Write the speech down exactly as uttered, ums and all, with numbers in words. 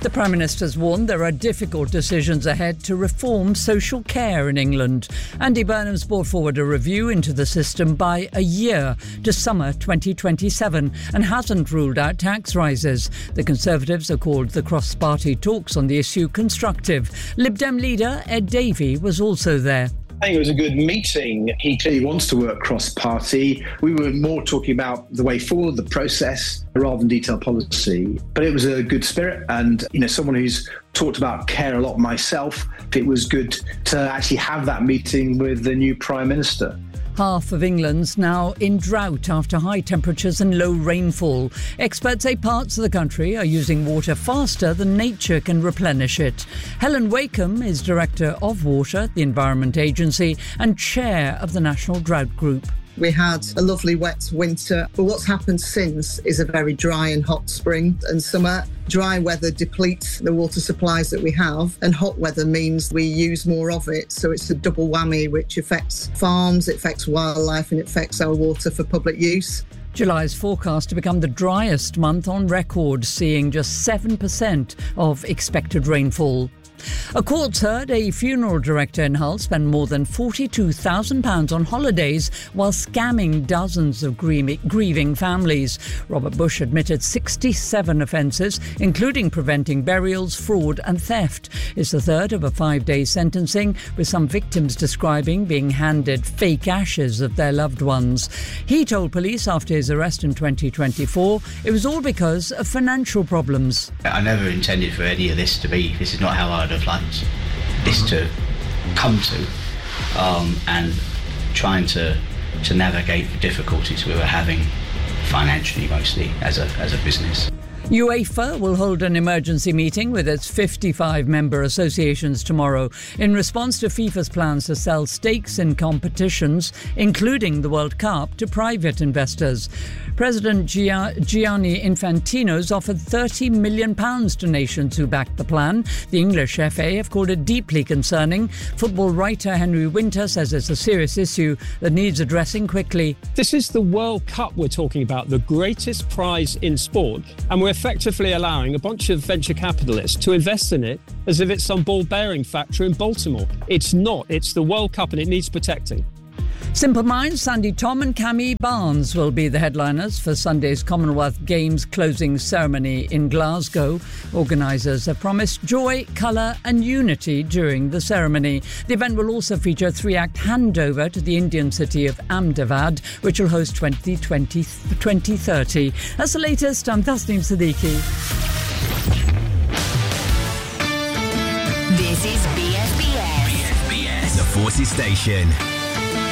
The Prime Minister's warned there are difficult decisions ahead to reform social care in England. Andy Burnham's brought forward a review into the system by a year to summer twenty twenty-seven and hasn't ruled out tax rises. The Conservatives have called the cross-party talks on the issue constructive. Lib Dem leader Ed Davey was also there. I think it was a good meeting. He clearly wants to work cross-party. We were more talking about the way forward, the process, rather than detailed policy. But it was a good spirit. And, you know, someone who's talked about care a lot myself, it was good to actually have that meeting with the new Prime Minister. Half of England's now in drought after high temperatures and low rainfall. Experts say parts of the country are using water faster than nature can replenish it. Helen Wakeham is Director of Water at the Environment Agency and Chair of the National Drought Group. We had a lovely wet winter, but what's happened since is a very dry and hot spring and summer. Dry weather depletes the water supplies that we have, and hot weather means we use more of it. So it's a double whammy, which affects farms, it affects wildlife, and it affects our water for public use. July is forecast to become the driest month on record, seeing just seven percent of expected rainfall. A court's heard a funeral director in Hull spent more than forty-two thousand pounds on holidays while scamming dozens of grieving families. Robert Bush admitted sixty-seven offences, including preventing burials, fraud and theft. It's the third of a five-day sentencing, with some victims describing being handed fake ashes of their loved ones. He told police after his arrest in twenty twenty-four it was all because of financial problems. I never intended for any of this to be, this is not how I'd have liked this to come to, um, and trying to to navigate the difficulties we were having financially, mostly as a as a business. UEFA will hold an emergency meeting with its fifty-five member associations tomorrow in response to FIFA's plans to sell stakes in competitions, including the World Cup, to private investors. President Gianni Infantino's offered thirty million pounds to nations who backed the plan. The English F A have called it deeply concerning. Football writer Henry Winter says it's a serious issue that needs addressing quickly. This is the World Cup we're talking about, the greatest prize in sport, and we're effectively allowing a bunch of venture capitalists to invest in it as if it's some ball-bearing factory in Baltimore. It's not. It's the World Cup and it needs protecting. Simple Minds, Sandy Tom and Cammy Barnes will be the headliners for Sunday's Commonwealth Games closing ceremony in Glasgow. Organisers have promised joy, colour and unity during the ceremony. The event will also feature a three-act handover to the Indian city of Ahmedabad, which will host twenty twenty, twenty thirty. That's the latest. I'm Tasneem Siddiqui. This is B S B S. B S B S, the Forces Station.